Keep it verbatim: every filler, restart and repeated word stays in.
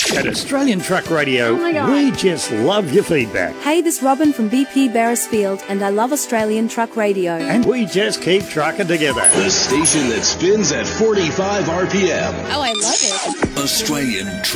At Australian Truck Radio, Oh my God. we just love your feedback. Hey, this is Robin from B P Beresfield, and I love Australian Truck Radio. And we just keep trucking together. The station that spins at forty-five R P M. Oh, I love it. Australian